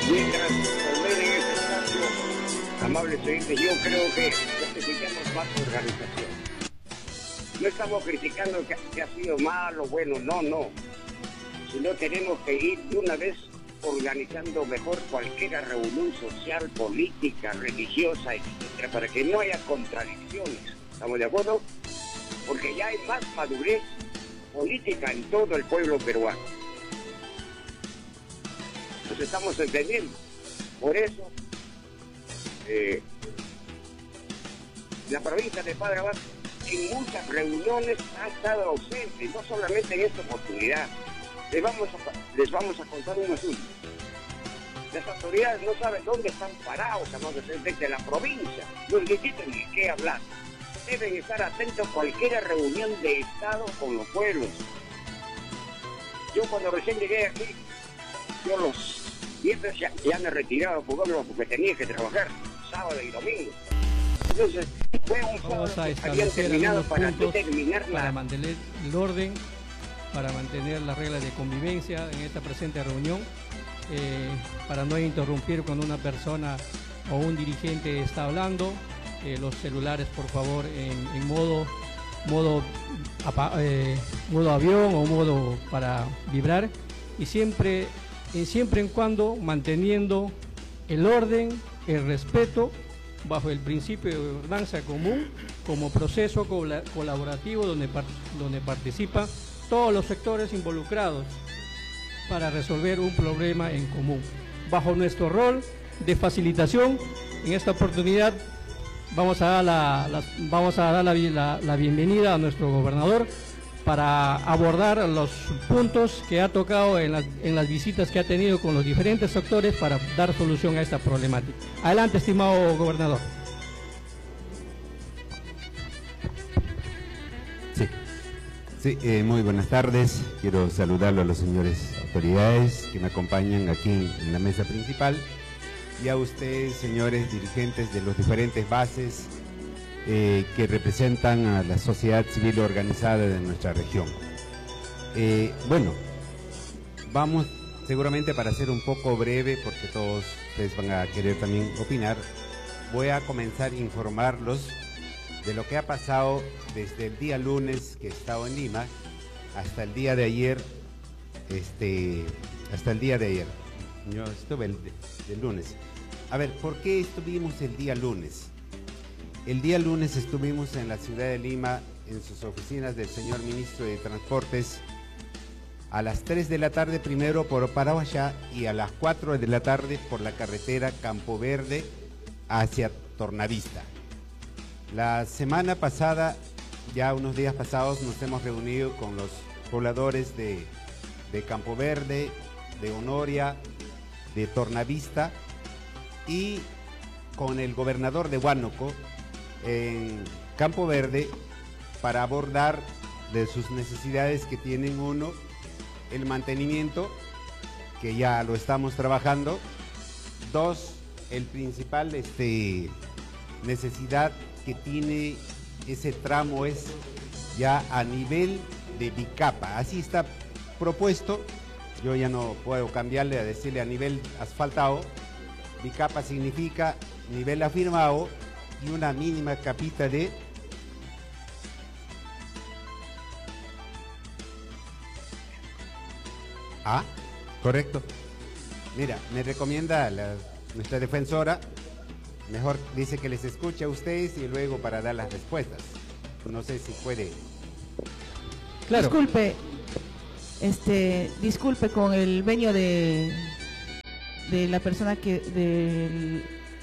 Mientras ordenen ese espacio, amables oyentes, yo creo que necesitamos más organización. No estamos criticando que ha sido malo, bueno, no. Sino tenemos que ir de una vez organizando mejor cualquier reunión social, política, religiosa, etcétera, para que no haya contradicciones. ¿Estamos de acuerdo? Porque ya hay más madurez política en todo el pueblo peruano. Nos estamos entendiendo. Por eso, la provincia de Padre Abad en muchas reuniones ha estado ausente, no solamente en esta oportunidad. Les vamos a contar un asunto. Las autoridades no saben dónde están parados, desde la provincia. No necesitan ni qué hablar. Deben estar atentos a cualquier reunión de Estado con los pueblos. Yo cuando recién llegué aquí, yo los viernes ya me retiraba porque tenía que trabajar sábado y domingo. Entonces, fue un vamos a establecer algunos puntos para mantener el orden, para mantener las reglas de convivencia en esta presente reunión, para no interrumpir cuando una persona o un dirigente está hablando. Los celulares, por favor, en modo avión o modo para vibrar, y siempre en cuando manteniendo el orden, el respeto, bajo el principio de gobernanza común, como proceso colaborativo donde participan todos los sectores involucrados para resolver un problema en común. Bajo nuestro rol de facilitación, en esta oportunidad vamos a dar la bienvenida a nuestro gobernador para abordar los puntos que ha tocado en las visitas que ha tenido con los diferentes sectores para dar solución a esta problemática. Adelante, estimado gobernador. Sí, muy buenas tardes. Quiero saludarlo a los señores autoridades que me acompañan aquí en la mesa principal y a ustedes, señores dirigentes de los diferentes bases que representan a la sociedad civil organizada de nuestra región. Bueno, vamos seguramente para ser un poco breve, porque todos ustedes van a querer también opinar, voy a comenzar a informarlos de lo que ha pasado desde el día lunes que he estado en Lima hasta el día de ayer, Yo estuve el lunes. A ver, ¿por qué estuvimos el día lunes? El día lunes estuvimos en la ciudad de Lima, en sus oficinas del señor ministro de Transportes, a las 3 de la tarde primero por Paraguayá y a las 4 de la tarde por la carretera Campo Verde hacia Tornavista. La semana pasada, ya unos días pasados, nos hemos reunido con los pobladores de Campo Verde, de Honoria, de Tornavista y con el gobernador de Huánuco en Campo Verde para abordar de sus necesidades que tienen. Uno, el mantenimiento, que ya lo estamos trabajando. Dos, el principal necesidad que tiene ese tramo es ya a nivel de bicapa. Así está propuesto. Yo ya no puedo cambiarle a decirle a nivel asfaltado. Bicapa significa nivel afirmado y una mínima capita de correcto. Mira, me recomienda nuestra defensora, mejor dice que les escuche a ustedes y luego para dar las respuestas. No sé si puede. Claro. Disculpe con el venia de la persona de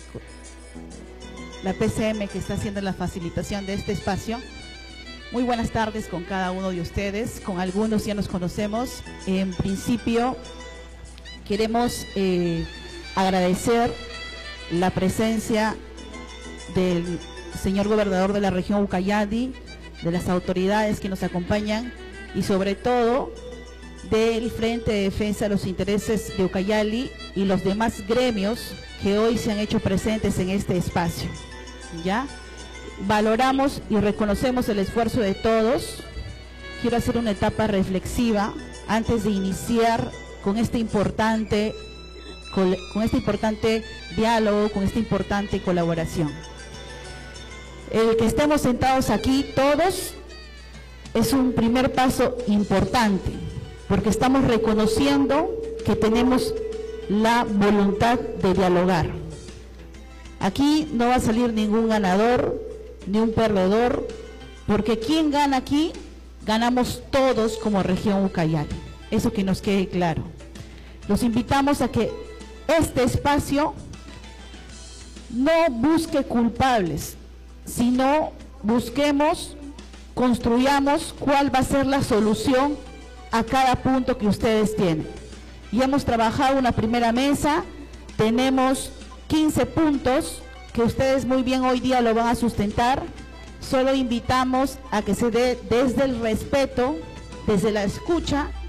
la PCM que está haciendo la facilitación de este espacio. Muy buenas tardes con cada uno de ustedes. Con algunos ya nos conocemos. En principio queremos agradecer la presencia del señor gobernador de la región Ucayali, de las autoridades que nos acompañan y sobre todo del Frente de Defensa de los Intereses de Ucayali y los demás gremios que hoy se han hecho presentes en este espacio. ¿Ya? Valoramos y reconocemos el esfuerzo de todos. Quiero hacer una etapa reflexiva antes de iniciar con este importante con este importante diálogo, con esta importante colaboración. El que estemos sentados aquí todos es un primer paso importante, porque estamos reconociendo que tenemos la voluntad de dialogar. Aquí no va a salir ningún ganador, ni un perdedor, porque quien gana aquí, ganamos todos como región Ucayali. Eso que nos quede claro. Los invitamos a que este espacio no busque culpables, sino busquemos, construyamos cuál va a ser la solución a cada punto que ustedes tienen. Ya hemos trabajado una primera mesa, tenemos 15 puntos que ustedes muy bien hoy día lo van a sustentar. Solo invitamos a que se dé desde el respeto, desde la escucha